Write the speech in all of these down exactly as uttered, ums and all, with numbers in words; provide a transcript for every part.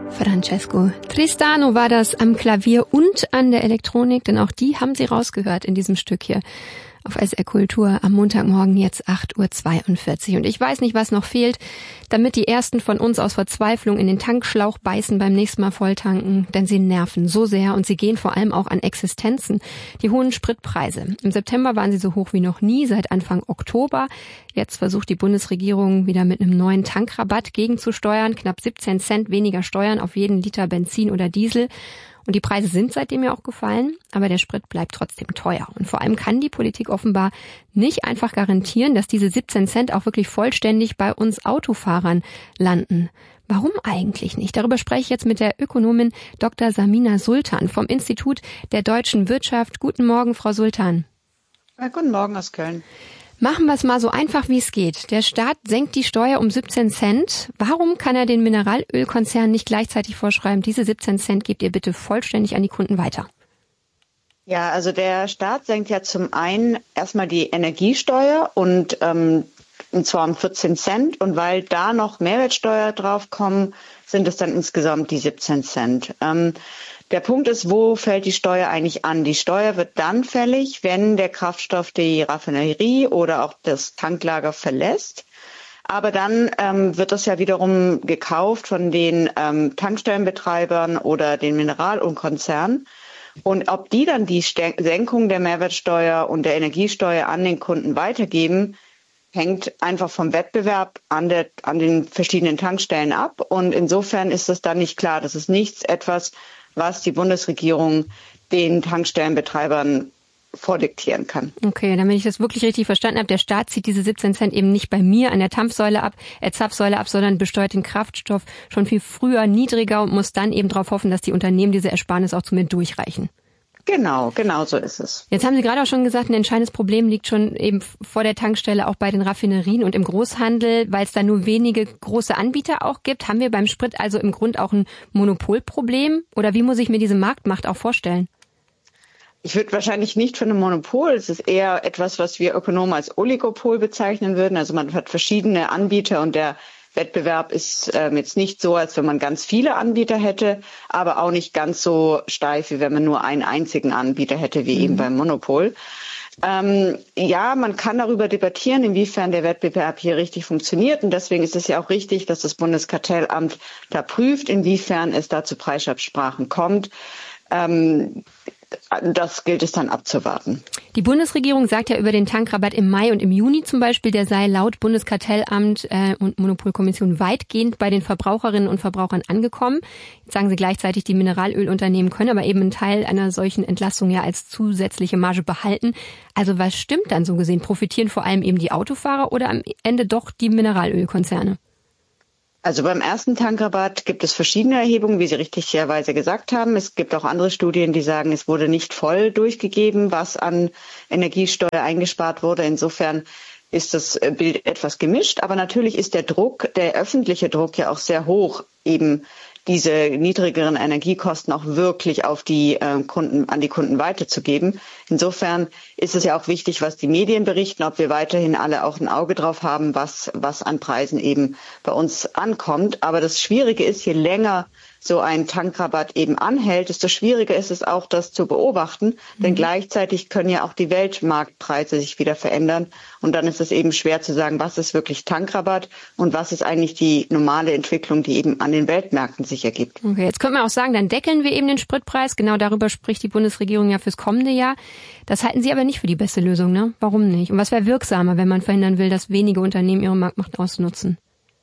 Francesco Tristano war das am Klavier und an der Elektronik, denn auch die haben Sie rausgehört in diesem Stück hier auf S R Kultur am Montagmorgen jetzt acht Uhr zweiundvierzig. Und ich weiß nicht, was noch fehlt, damit die Ersten von uns aus Verzweiflung in den Tankschlauch beißen beim nächsten Mal volltanken, denn sie nerven so sehr und sie gehen vor allem auch an Existenzen. Die hohen Spritpreise. Im September waren sie so hoch wie noch nie, seit Anfang Oktober. Jetzt versucht die Bundesregierung wieder mit einem neuen Tankrabatt gegenzusteuern. Knapp siebzehn Cent weniger Steuern auf jeden Liter Benzin oder Diesel. Und die Preise sind seitdem ja auch gefallen, aber der Sprit bleibt trotzdem teuer. Und vor allem kann die Politik offenbar nicht einfach garantieren, dass diese siebzehn Cent auch wirklich vollständig bei uns Autofahrern landen. Warum eigentlich nicht? Darüber spreche ich jetzt mit der Ökonomin Doktor Samina Sultan vom Institut der deutschen Wirtschaft. Guten Morgen, Frau Sultan. Ja, guten Morgen aus Köln. Machen wir es mal so einfach, wie es geht. Der Staat senkt die Steuer um siebzehn Cent. Warum kann er den Mineralölkonzernen nicht gleichzeitig vorschreiben, diese siebzehn Cent gebt ihr bitte vollständig an die Kunden weiter? Ja, also der Staat senkt ja zum einen erstmal die Energiesteuer und, ähm, und zwar um vierzehn Cent. Und weil da noch Mehrwertsteuer draufkommen, sind es dann insgesamt die siebzehn Cent. Ähm, Der Punkt ist, wo fällt die Steuer eigentlich an? Die Steuer wird dann fällig, wenn der Kraftstoff die Raffinerie oder auch das Tanklager verlässt. Aber dann ähm, wird das ja wiederum gekauft von den ähm, Tankstellenbetreibern oder den Mineralölkonzernen. Und ob die dann die Senkung der Mehrwertsteuer und der Energiesteuer an den Kunden weitergeben, hängt einfach vom Wettbewerb an, der, an den verschiedenen Tankstellen ab. Und insofern ist es dann nicht klar. Das ist nichts etwas, was die Bundesregierung den Tankstellenbetreibern vordiktieren kann. Okay, damit ich das wirklich richtig verstanden habe, der Staat zieht diese siebzehn Cent eben nicht bei mir an der Zapfsäule ab, äh, Zapfsäule ab, sondern besteuert den Kraftstoff schon viel früher niedriger und muss dann eben darauf hoffen, dass die Unternehmen diese Ersparnis auch zu mir durchreichen. Genau, genau so ist es. Jetzt haben Sie gerade auch schon gesagt, ein entscheidendes Problem liegt schon eben vor der Tankstelle auch bei den Raffinerien und im Großhandel, weil es da nur wenige große Anbieter auch gibt. Haben wir beim Sprit also im Grund auch ein Monopolproblem? Oder wie muss ich mir diese Marktmacht auch vorstellen? Ich würde wahrscheinlich nicht von einem Monopol. Es ist eher etwas, was wir Ökonomen als Oligopol bezeichnen würden. Also man hat verschiedene Anbieter und der Wettbewerb ist ähm, jetzt nicht so, als wenn man ganz viele Anbieter hätte, aber auch nicht ganz so steif, wie wenn man nur einen einzigen Anbieter hätte, wie mhm. eben beim Monopol. Ähm, ja, man kann darüber debattieren, inwiefern der Wettbewerb hier richtig funktioniert. Und deswegen ist es ja auch richtig, dass das Bundeskartellamt da prüft, inwiefern es da zu Preisabsprachen kommt. Ähm, Das gilt es dann abzuwarten. Die Bundesregierung sagt ja über den Tankrabatt im Mai und im Juni zum Beispiel, der sei laut Bundeskartellamt äh, und Monopolkommission weitgehend bei den Verbraucherinnen und Verbrauchern angekommen. Jetzt sagen sie gleichzeitig, die Mineralölunternehmen können aber eben einen Teil einer solchen Entlastung ja als zusätzliche Marge behalten. Also was stimmt dann so gesehen? Profitieren vor allem eben die Autofahrer oder am Ende doch die Mineralölkonzerne? Also beim ersten Tankrabatt gibt es verschiedene Erhebungen, wie Sie richtigerweise gesagt haben. Es gibt auch andere Studien, die sagen, es wurde nicht voll durchgegeben, was an Energiesteuer eingespart wurde. Insofern ist das Bild etwas gemischt. Aber natürlich ist der Druck, der öffentliche Druck ja auch sehr hoch, eben diese niedrigeren Energiekosten auch wirklich auf die äh, Kunden, an die Kunden weiterzugeben. Insofern ist es ja auch wichtig, was die Medien berichten, ob wir weiterhin alle auch ein Auge drauf haben, was, was an Preisen eben bei uns ankommt. Aber das Schwierige ist, je länger so ein Tankrabatt eben anhält, desto schwieriger ist es auch, das zu beobachten. Mhm. Denn gleichzeitig können ja auch die Weltmarktpreise sich wieder verändern. Und dann ist es eben schwer zu sagen, was ist wirklich Tankrabatt und was ist eigentlich die normale Entwicklung, die eben an den Weltmärkten sich ergibt. Okay, jetzt könnte man auch sagen, dann deckeln wir eben den Spritpreis. Genau darüber spricht die Bundesregierung ja fürs kommende Jahr. Das halten Sie aber nicht für die beste Lösung, ne? Warum nicht? Und was wäre wirksamer, wenn man verhindern will, dass wenige Unternehmen ihre Marktmacht ausnutzen?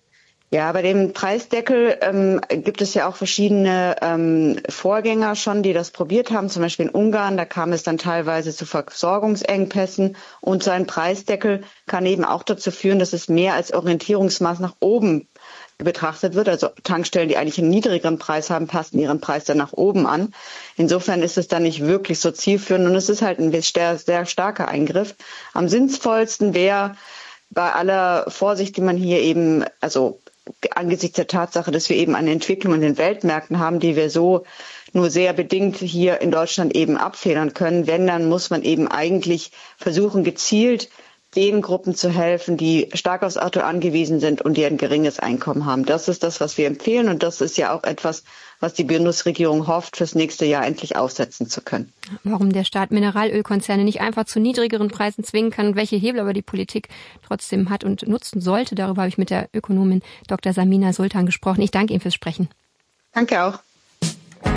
Ja, bei dem Preisdeckel ähm, gibt es ja auch verschiedene ähm, Vorgänger schon, die das probiert haben. Zum Beispiel in Ungarn, da kam es dann teilweise zu Versorgungsengpässen. Und so ein Preisdeckel kann eben auch dazu führen, dass es mehr als Orientierungsmaß nach oben betrachtet wird. Also Tankstellen, die eigentlich einen niedrigeren Preis haben, passen ihren Preis dann nach oben an. Insofern ist es dann nicht wirklich so zielführend und es ist halt ein sehr, sehr starker Eingriff. Am sinnvollsten wäre bei aller Vorsicht, die man hier eben, also angesichts der Tatsache, dass wir eben eine Entwicklung in den Weltmärkten haben, die wir so nur sehr bedingt hier in Deutschland eben abfedern können. Wenn, dann muss man eben eigentlich versuchen, gezielt den Gruppen zu helfen, die stark aufs Auto angewiesen sind und die ein geringes Einkommen haben. Das ist das, was wir empfehlen. Und das ist ja auch etwas, was die Bundesregierung hofft, fürs nächste Jahr endlich aufsetzen zu können. Warum der Staat Mineralölkonzerne nicht einfach zu niedrigeren Preisen zwingen kann und welche Hebel aber die Politik trotzdem hat und nutzen sollte, darüber habe ich mit der Ökonomin Doktor Samina Sultan gesprochen. Ich danke Ihnen fürs Sprechen. Danke auch.